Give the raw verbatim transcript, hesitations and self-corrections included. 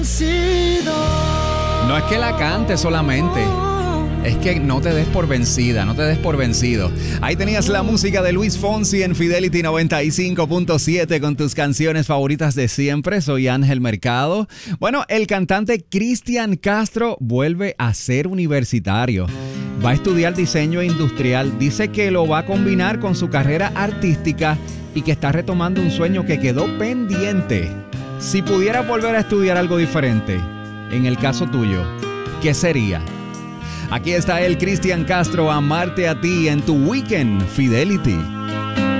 No es que la cante solamente, es que no te des por vencida, no te des por vencido. Ahí tenías la música de Luis Fonsi en Fidelity noventa y cinco punto siete con tus canciones favoritas de siempre. Soy Ángel Mercado. Bueno, el cantante Cristian Castro vuelve a ser universitario. Va a estudiar diseño industrial. Dice que lo va a combinar con su carrera artística y que está retomando un sueño que quedó pendiente. Si pudieras volver a estudiar algo diferente, en el caso tuyo, ¿qué sería? Aquí está el Cristian Castro, Amarte a ti en tu Weekend Fidelity.